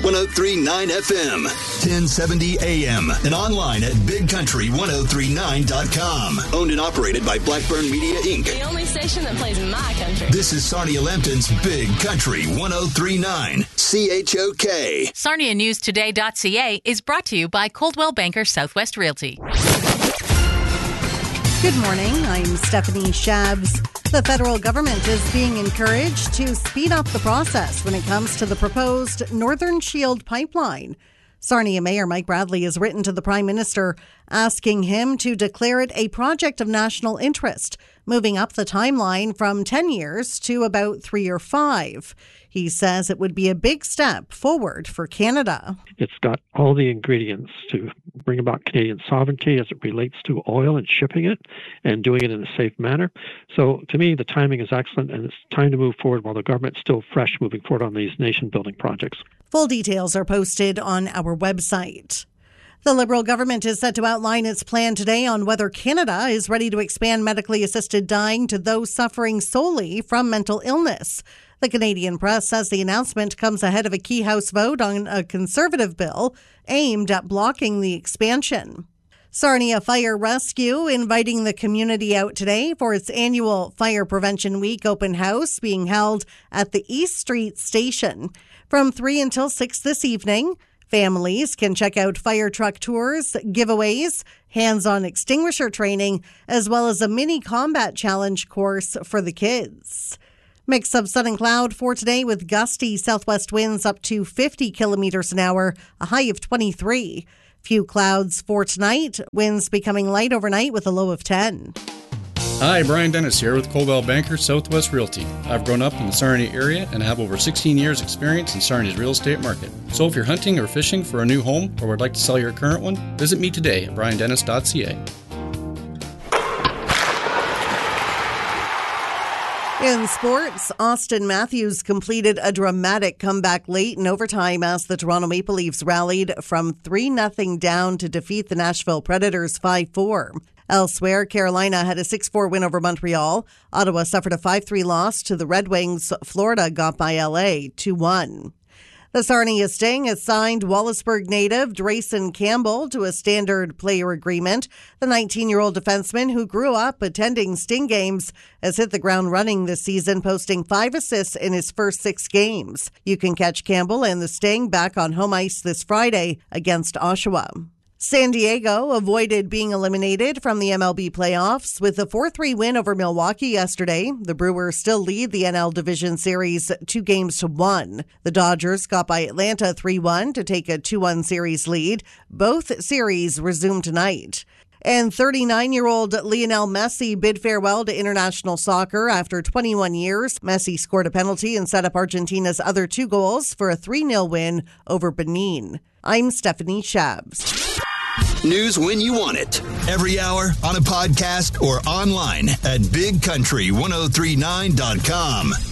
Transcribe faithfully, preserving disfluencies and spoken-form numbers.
one oh three point nine F M, ten seventy A M, and online at big country ten thirty-nine dot com. Owned and operated by Blackburn Media, Incorporated. The only station that plays my country. This is Sarnia Lambton's Big Country ten thirty-nine, C H O K. Sarnia News Today dot C A is brought to you by Coldwell Banker Southwest Realty. Good morning, I'm Stephanie Shabs. The federal government is being encouraged to speed up the process when it comes to the proposed Northern Shield pipeline. Sarnia Mayor Mike Bradley has written to the Prime Minister asking him to declare it a project of national interest, moving up the timeline from ten years to about three or five. He says it would be a big step forward for Canada. It's got all the ingredients to bring about Canadian sovereignty as it relates to oil and shipping it and doing it in a safe manner. So to me, the timing is excellent, and it's time to move forward while the government's still fresh moving forward on these nation-building projects. Full details are posted on our website. The Liberal government is set to outline its plan today on whether Canada is ready to expand medically assisted dying to those suffering solely from mental illness. The Canadian Press says the announcement comes ahead of a key House vote on a Conservative bill aimed at blocking the expansion. Sarnia Fire Rescue inviting the community out today for its annual Fire Prevention Week open house being held at the East Street Station. From three until six this evening, families can check out fire truck tours, giveaways, hands-on extinguisher training, as well as a mini combat challenge course for the kids. Mix of sun and cloud for today with gusty southwest winds up to fifty kilometers an hour, a high of twenty-three. Few clouds for tonight, winds becoming light overnight with a low of ten. Hi, Brian Dennis here with Coldwell Banker Southwest Realty. I've grown up in the Sarnia area and have over sixteen years experience in Sarnia's real estate market. So if you're hunting or fishing for a new home or would like to sell your current one, visit me today at brian dennis dot c a. In sports, Austin Matthews completed a dramatic comeback late in overtime as the Toronto Maple Leafs rallied from three nothing down to defeat the Nashville Predators five four. Elsewhere, Carolina had a six four win over Montreal. Ottawa suffered a five three loss to the Red Wings. Florida got by L A two one. The Sarnia Sting has signed Wallaceburg native Drayson Campbell to a standard player agreement. The nineteen-year-old defenseman who grew up attending Sting games has hit the ground running this season, posting five assists in his first six games. You can catch Campbell and the Sting back on home ice this Friday against Oshawa. San Diego avoided being eliminated from the M L B playoffs with a four three win over Milwaukee yesterday. The Brewers still lead the N L Division Series two games to one. The Dodgers got by Atlanta three one to take a two one series lead. Both series resume tonight. And thirty-nine-year-old Lionel Messi bid farewell to international soccer after twenty-one years. Messi scored a penalty and set up Argentina's other two goals for a three nil win over Benin. I'm Stephanie Shabs. News when you want it. Every hour on a podcast or online at big country ten thirty-nine dot com.